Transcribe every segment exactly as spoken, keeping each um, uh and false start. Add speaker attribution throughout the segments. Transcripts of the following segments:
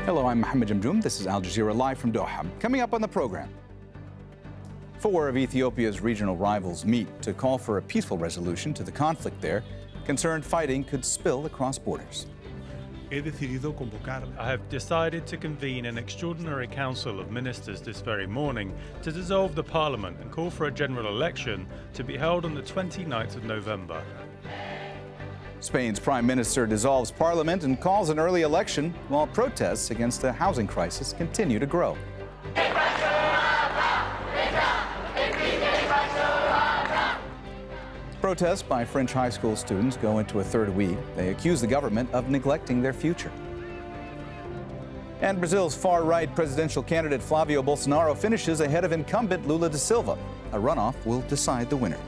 Speaker 1: Hello, I'm Mohammed Jamjoom. This is Al Jazeera Live from Doha. Coming up on the program, four of Ethiopia's regional rivals meet to call for a peaceful resolution to the conflict there. Concerned fighting could spill across borders.
Speaker 2: He decidido convocar.
Speaker 3: I have decided to convene an extraordinary council of ministers this very morning to dissolve the parliament and call for a general election to be held on the twenty-ninth of November.
Speaker 1: Spain's prime minister dissolves parliament and calls an early election while protests against the housing crisis continue to grow. Protests by French high school students go into a third week. They accuse the government of neglecting their future. And Brazil's far-right presidential candidate Flavio Bolsonaro finishes ahead of incumbent Lula da Silva. A runoff will decide the winner.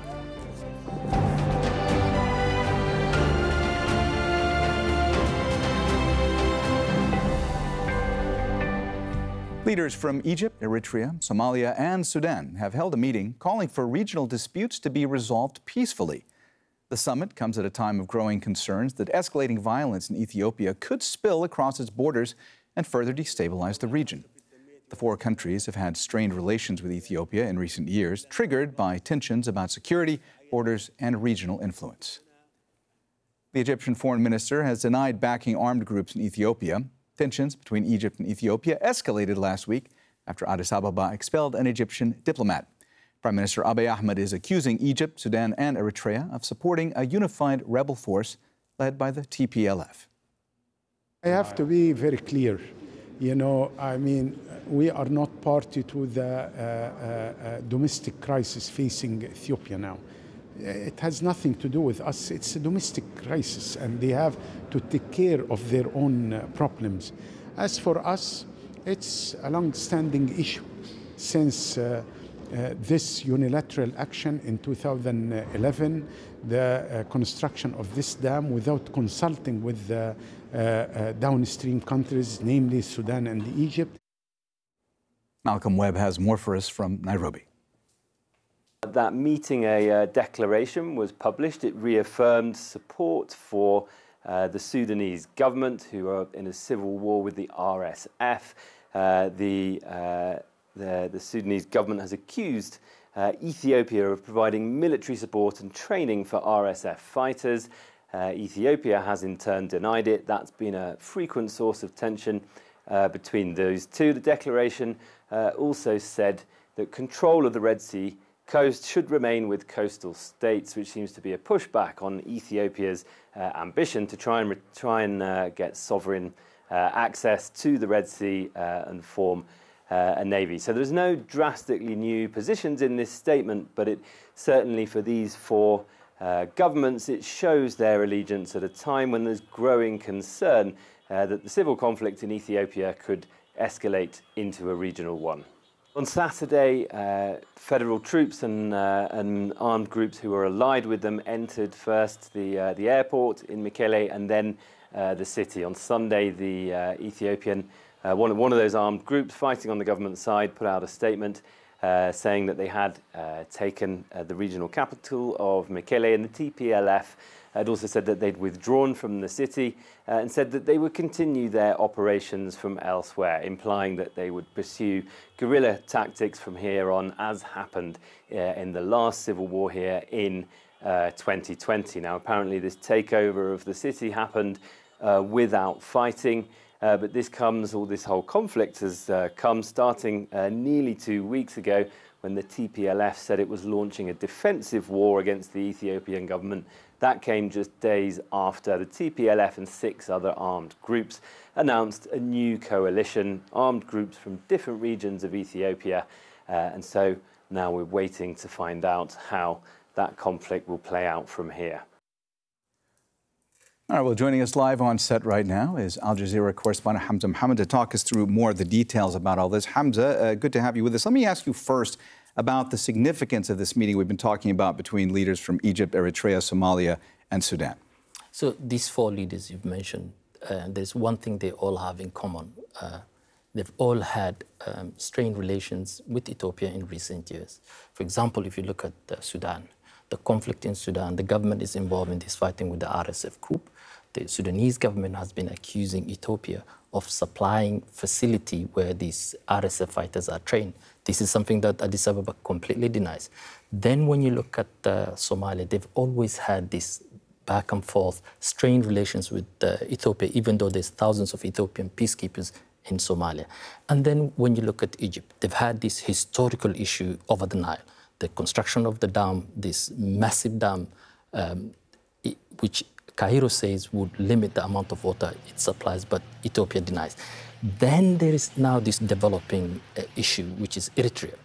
Speaker 1: Leaders from Egypt, Eritrea, Somalia, and Sudan have held a meeting calling for regional disputes to be resolved peacefully. The summit comes at a time of growing concerns that escalating violence in Ethiopia could spill across its borders and further destabilize the region. The four countries have had strained relations with Ethiopia in recent years, triggered by tensions about security, borders, and regional influence. The Egyptian foreign minister has denied backing armed groups in Ethiopia. Tensions between Egypt and Ethiopia escalated last week after Addis Ababa expelled an Egyptian diplomat. Prime Minister Abiy Ahmed is accusing Egypt, Sudan, and Eritrea of supporting a unified rebel force led by the T P L F.
Speaker 4: I have to be very clear. You know, I mean, we are not party to the uh, uh, uh, domestic crisis facing Ethiopia now. It has nothing to do with us. It's a domestic crisis, and they have to take care of their own uh, problems. As for us, it's a long-standing issue since uh, uh, this unilateral action in two thousand eleven, the uh, construction of this dam without consulting with the uh, uh, downstream countries, namely Sudan and Egypt.
Speaker 1: Malcolm Webb has more for us from Nairobi.
Speaker 5: That meeting, a uh, declaration was published. It reaffirmed support for uh, the Sudanese government, who are in a civil war with the R S F. Uh, the, uh, the, the Sudanese government has accused uh, Ethiopia of providing military support and training for R S F fighters. Uh, Ethiopia has in turn denied it. That's been a frequent source of tension uh, between those two. The declaration uh, also said that control of the Red Sea coast should remain with coastal states, which seems to be a pushback on Ethiopia's uh, ambition to try and try and uh, get sovereign uh, access to the Red Sea uh, and form uh, a navy. So there's no drastically new positions in this statement, but it certainly for these four uh, governments, it shows their allegiance at a time when there's growing concern uh, that the civil conflict in Ethiopia could escalate into a regional one. On Saturday, uh, federal troops and, uh, and armed groups who were allied with them entered first the, uh, the airport in Mekele and then uh, the city. On Sunday, the uh, Ethiopian, uh, one, one of those armed groups fighting on the government side, put out a statement uh, saying that they had uh, taken uh, the regional capital of Mekele, and the T P L F had also said that they'd withdrawn from the city uh, and said that they would continue their operations from elsewhere, implying that they would pursue guerrilla tactics from here on, as happened uh, in the last civil war here in uh, twenty twenty. Now, apparently this takeover of the city happened uh, without fighting, uh, but this comes, or this whole conflict has uh, come starting uh, nearly two weeks ago when the T P L F said it was launching a defensive war against the Ethiopian government. That came just days after the T P L F and six other armed groups announced a new coalition, armed groups from different regions of Ethiopia. Uh, and so now we're waiting to find out how that conflict will play out from here.
Speaker 1: All right, well, joining us live on set right now is Al Jazeera correspondent Hamza Mohammed to talk us through more of the details about all this. Hamza, uh, good to have you with us. Let me ask you first about the significance of this meeting we've been talking about between leaders from Egypt, Eritrea, Somalia, and Sudan.
Speaker 6: So these four leaders you've mentioned, uh, there's one thing they all have in common. Uh, they've all had um, strained relations with Ethiopia in recent years. For example, if you look at uh, Sudan, the conflict in Sudan, the government is involved in this fighting with the R S F group. the Sudanese government has been accusing Ethiopia of supplying facility where these R S F fighters are trained. This is something that Addis Ababa completely denies. Then when you look at uh, Somalia, they've always had this back and forth, strained relations with uh, Ethiopia, even though there's thousands of Ethiopian peacekeepers in Somalia. And then when you look at Egypt, they've had this historical issue over the Nile, the construction of the dam, this massive dam, um, it, which Cairo says would limit the amount of water it supplies, but Ethiopia denies. Then there is now this developing uh, issue, which is Eritrea.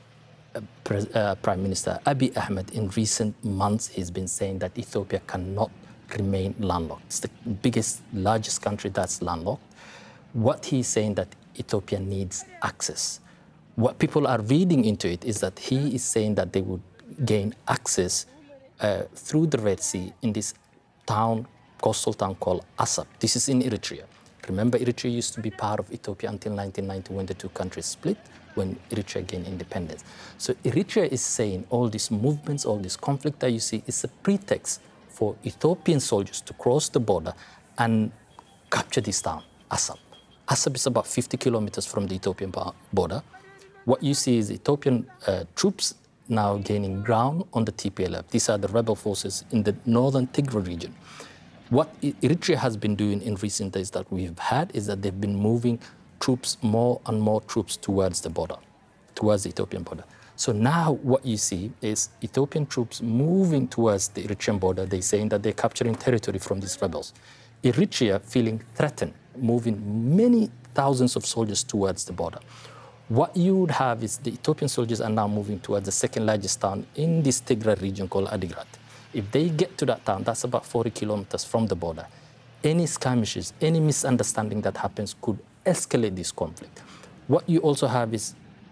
Speaker 6: Uh, Pre uh, Prime Minister Abiy Ahmed, in recent months, he's been saying that Ethiopia cannot remain landlocked. It's the biggest, largest country that's landlocked. What he's saying that Ethiopia needs access. What people are reading into it is that he is saying that they would gain access uh, through the Red Sea in this town, coastal town called Assab. This is in Eritrea. Remember, Eritrea used to be part of Ethiopia until nineteen ninety when the two countries split, when Eritrea gained independence. So Eritrea is saying all these movements, all this conflict that you see is a pretext for Ethiopian soldiers to cross the border and capture this town, Assab. Assab is about fifty kilometers from the Ethiopian border. What you see is Ethiopian uh, troops now gaining ground on the T P L F. These are the rebel forces in the northern Tigray region. What Eritrea has been doing in recent days that we've had is that they've been moving troops, more and more troops towards the border, towards the Ethiopian border. So now what you see is Ethiopian troops moving towards the Eritrean border. They're saying that they're capturing territory from these rebels. Eritrea feeling threatened, moving many thousands of soldiers towards the border. What you would have is the Ethiopian soldiers are now moving towards the second largest town in this Tigray region called Adigrat. If they get to that town, that's about forty kilometers from the border. Any skirmishes, any misunderstanding that happens could escalate this conflict. What you also have is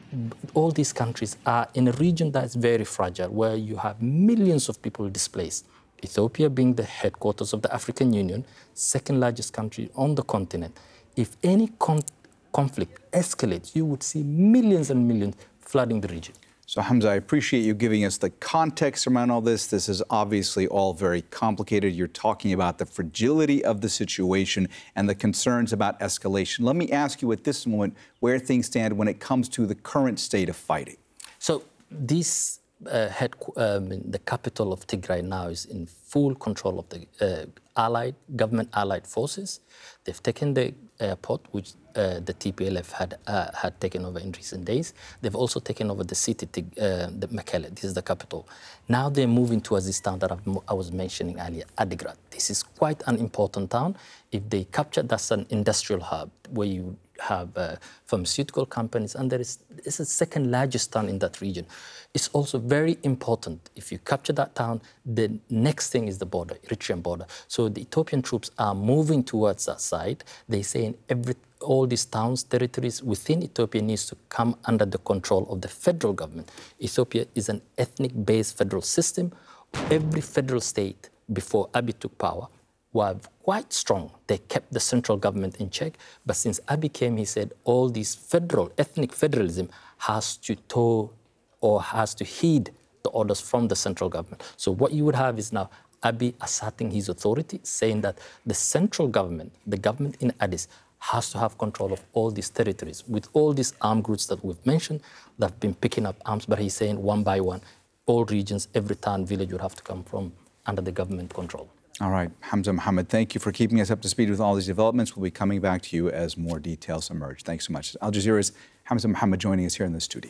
Speaker 6: all these countries are in a region that is very fragile, where you have millions of people displaced. Ethiopia being the headquarters of the African Union, second largest country on the continent. If any con conflict escalates, you would see millions and millions flooding the region.
Speaker 1: So, Hamza, I appreciate you giving us the context around all this. This is obviously all very complicated. You're talking about the fragility of the situation and the concerns about escalation. Let me ask you at this moment where things stand when it comes to the current state of fighting.
Speaker 6: So, this uh, head, um, the capital of Tigray now is in full control of the uh, allied, government-allied forces. They've taken the airport, which uh, the T P L F had uh, had taken over in recent days. They've also taken over the city, uh, the Mekelle. This is the capital. Now they're moving towards this town that I've, I was mentioning earlier, Adigrat. This is quite an important town. If they capture, that's an industrial hub where you have uh, pharmaceutical companies, and there is it's the second largest town in that region. It's also very important. If you capture that town, the next thing is the border, Eritrean border. So the Ethiopian troops are moving towards that side. They say in every all these towns, territories within Ethiopia needs to come under the control of the federal government. Ethiopia is an ethnic-based federal system. Every federal state, before Abiy took power, were quite strong. They kept the central government in check. But since Abiy came, he said all this federal, ethnic federalism has to toe or has to heed the orders from the central government. So what you would have is now Abiy asserting his authority, saying that the central government, the government in Addis, has to have control of all these territories. With all these armed groups that we've mentioned, that have been picking up arms, but he's saying one by one, all regions, every town, village would have to come from under the government control.
Speaker 1: All right, Hamza Mohammed, thank you for keeping us up to speed with all these developments. We'll be coming back to you as more details emerge. Thanks so much. Al Jazeera's Hamza Mohammed joining us here in the studio.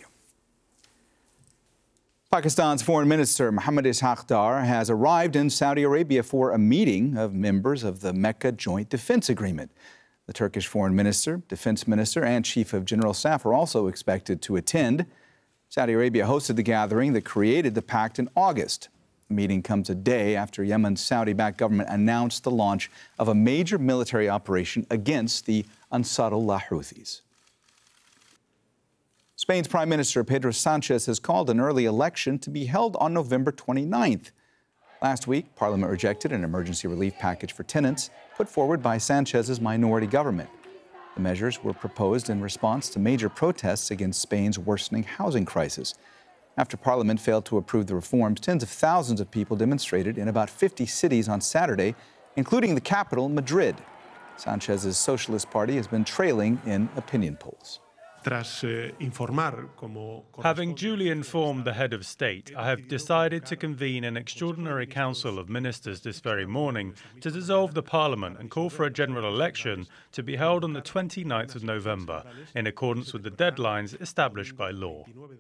Speaker 1: Pakistan's Foreign Minister Mohammad Ishaq Dar has arrived in Saudi Arabia for a meeting of members of the Mecca Joint Defense Agreement. The Turkish Foreign Minister, Defense Minister, and Chief of General Staff are also expected to attend. Saudi Arabia hosted the gathering that created the pact in August. The meeting comes a day after Yemen's Saudi-backed government announced the launch of a major military operation against the Ansarullah Houthis. Spain's Prime Minister Pedro Sanchez has called an early election to be held on November twenty-ninth. Last week, Parliament rejected an emergency relief package for tenants put forward by Sanchez's minority government. The measures were proposed in response to major protests against Spain's worsening housing crisis. After Parliament failed to approve the reforms, tens of thousands of people demonstrated in about fifty cities on Saturday including the capital, Madrid. Sanchez's Socialist Party has been trailing in opinion polls.
Speaker 2: Tras eh, informar como
Speaker 3: Having duly informed the head of state, I have decided to convene an extraordinary council of ministers this very morning to dissolve the parliament and call for a general election to be held on the twenty-ninth of November, in accordance with the deadlines established by law.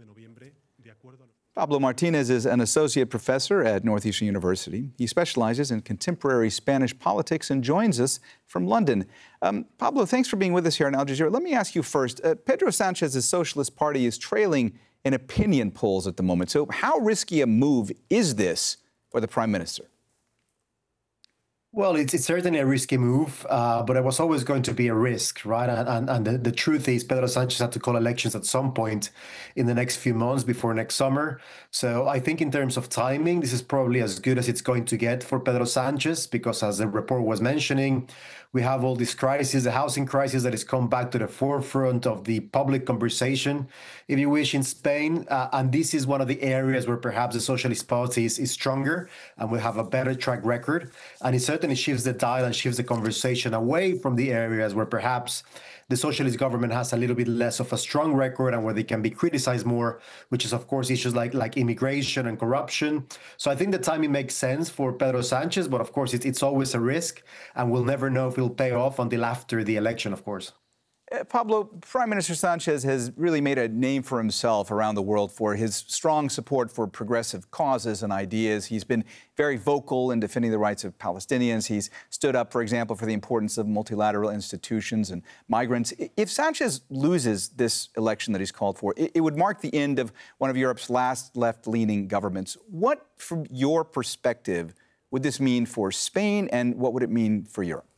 Speaker 1: Pablo Martinez is an associate professor at Northeastern University. He specializes in contemporary Spanish politics and joins us from London. Um, Pablo, thanks for being with us here on Al Jazeera. Let me ask you first, uh, Pedro Sanchez's Socialist Party is trailing in opinion polls at the moment. So how risky a move is this for the Prime Minister?
Speaker 7: Well, it's, it's certainly a risky move, uh, but it was always going to be a risk, right? And, and, and the, the truth is Pedro Sanchez had to call elections at some point in the next few months before next summer. So I think in terms of timing, this is probably as good as it's going to get for Pedro Sanchez, because as the report was mentioning, we have all this crisis, the housing crisis that has come back to the forefront of the public conversation, if you wish, in Spain. Uh, and this is one of the areas where perhaps the Socialist Party is, is stronger and will have a better track record. And it certainly shifts the dial and shifts the conversation away from the areas where perhaps the socialist government has a little bit less of a strong record and where they can be criticized more, which is, of course, issues like, like immigration and corruption. So I think the timing makes sense for Pedro Sanchez, but of course, it's, it's always a risk, and we'll never know if it'll pay off until after the election, of course.
Speaker 1: Uh, Pablo, Prime Minister Sanchez has really made a name for himself around the world for his strong support for progressive causes and ideas. He's been very vocal in defending the rights of Palestinians. He's stood up, for example, for the importance of multilateral institutions and migrants. If Sanchez loses this election that he's called for, it, it would mark the end of one of Europe's last left-leaning governments. What, from your perspective, would this mean for Spain, and what would it mean for Europe?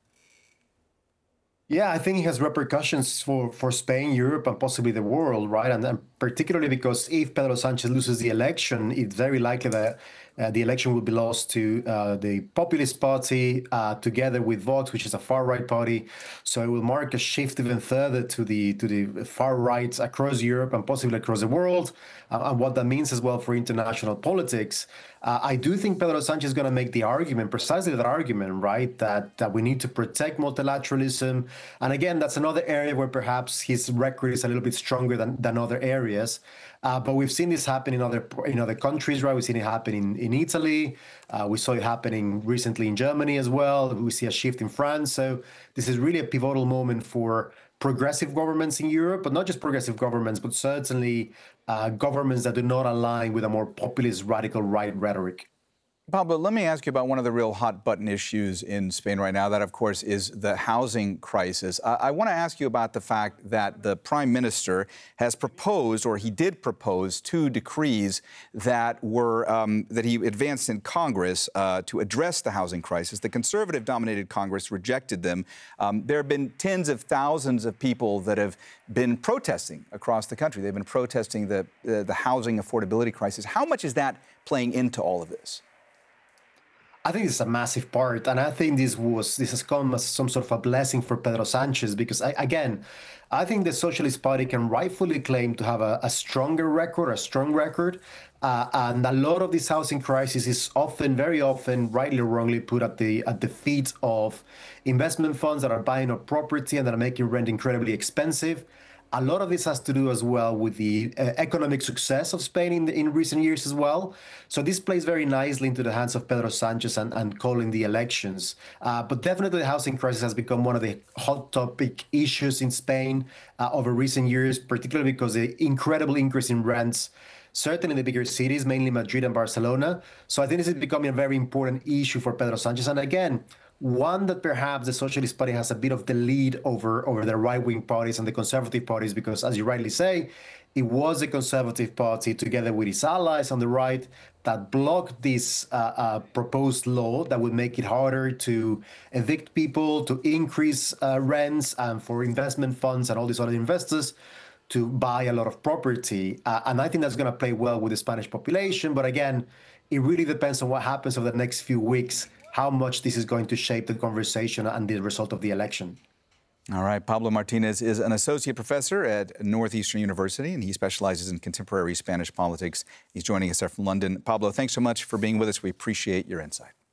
Speaker 7: Yeah, I think it has repercussions for, for Spain, Europe, and possibly the world, right? And, and particularly because if Pedro Sanchez loses the election, it's very likely that uh, the election will be lost to uh, the Populist Party, uh, together with Vox, which is a far-right party. So it will mark a shift even further to the to the far right across Europe and possibly across the world, uh, and what that means as well for international politics. Uh, I do think Pedro Sanchez is going to make the argument, precisely that argument, right, that, that we need to protect multilateralism. And again, that's another area where perhaps his record is a little bit stronger than, than other areas. Uh, but we've seen this happen in other in other countries, right? We've seen it happen in, in Italy. Uh, we saw it happening recently in Germany as well. We see a shift in France. So this is really a pivotal moment for progressive governments in Europe, but not just progressive governments, but certainly uh, governments that do not align with a more populist, radical right rhetoric.
Speaker 1: Pablo, let me ask you about one of the real hot-button issues in Spain right now. That, of course, is the housing crisis. I, I want to ask you about the fact that the Prime Minister has proposed, or he did propose, two decrees that were um, that he advanced in Congress uh, to address the housing crisis. The Conservative-dominated Congress rejected them. Um, there have been tens of thousands of people that have been protesting across the country. They've been protesting the uh, the housing affordability crisis. How much is that playing into all of this?
Speaker 7: I think it's a massive part, and I think this was this has come as some sort of a blessing for Pedro Sanchez, because I, again, I think the Socialist Party can rightfully claim to have a, a stronger record, a strong record, uh, and a lot of this housing crisis is often, very often, rightly or wrongly, put at the at the feet of investment funds that are buying up property and that are making rent incredibly expensive. A lot of this has to do as well with the uh, economic success of Spain in, the, in recent years as well. So this plays very nicely into the hands of Pedro Sanchez and, and calling the elections. Uh, but definitely the housing crisis has become one of the hot topic issues in Spain uh, over recent years, particularly because the incredible increase in rents, certainly in the bigger cities, mainly Madrid and Barcelona. So I think this is becoming a very important issue for Pedro Sanchez. And again, one that perhaps the Socialist Party has a bit of the lead over, over the right-wing parties and the conservative parties, because, as you rightly say, it was the Conservative Party, together with its allies on the right, that blocked this uh, uh, proposed law that would make it harder to evict people, to increase uh, rents, and for investment funds and all these other investors to buy a lot of property. Uh, and I think that's going to play well with the Spanish population. But again, it really depends on what happens over the next few weeks, how much this is going to shape the conversation and the result of the election.
Speaker 1: All right. Pablo Martinez is an associate professor at Northeastern University, and he specializes in contemporary Spanish politics. He's joining us there from London. Pablo, thanks so much for being with us. We appreciate your insight.